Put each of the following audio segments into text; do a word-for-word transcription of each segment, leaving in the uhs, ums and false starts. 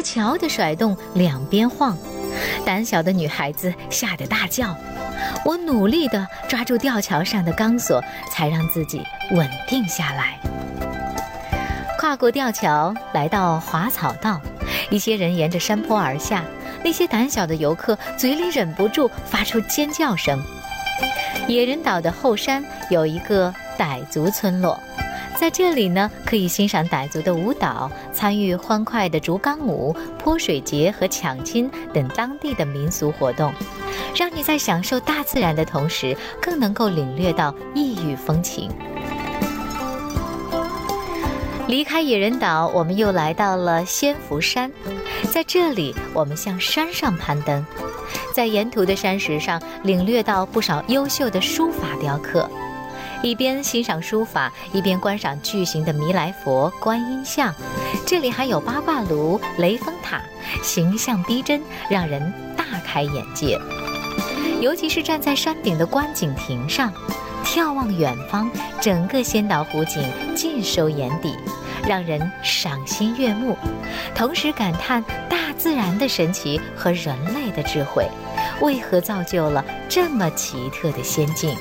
着桥的甩动两边晃，胆小的女孩子吓得大叫。我努力地抓住吊桥上的钢索，才让自己稳定下来。跨过吊桥，来到滑草道，一些人沿着山坡而下，那些胆小的游客嘴里忍不住发出尖叫声。野人岛的后山有一个傣族村落，在这里呢，可以欣赏傣族的舞蹈，参与欢快的竹竿舞、泼水节和抢亲等当地的民俗活动，让你在享受大自然的同时，更能够领略到异域风情。离开野人岛，我们又来到了仙福山，在这里，我们向山上攀登，在沿途的山石上领略到不少优秀的书法雕刻。一边欣赏书法，一边观赏巨型的弥来佛、观音像。这里还有八卦炉、雷峰塔，形象逼真，让人大开眼界。尤其是站在山顶的观景亭上，眺望远方，整个仙岛湖景尽收眼底，让人赏心悦目，同时感叹大自然的神奇和人类的智慧，为何造就了这么奇特的仙境。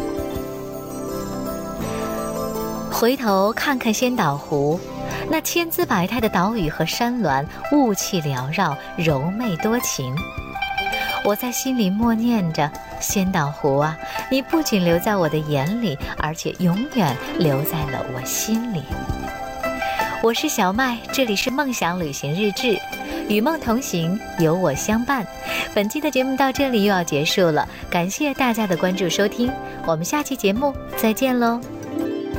回头看看仙岛湖，那千姿百态的岛屿和山峦，雾气缭绕，柔媚多情。我在心里默念着，仙岛湖啊，你不仅留在我的眼里，而且永远留在了我心里。我是小麦，这里是梦想旅行日志，与梦同行，有我相伴。本期的节目到这里又要结束了，感谢大家的关注收听，我们下期节目再见喽。